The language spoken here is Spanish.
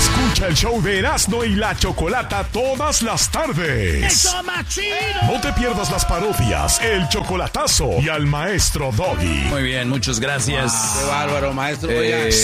Escucha el show de Erasmo y la Chocolata todas las tardes. ¡Eso más chido! No te pierdas las parodias, el chocolatazo y al maestro Doggy. Muy bien, muchas gracias. Qué bárbaro, maestro. Oiga.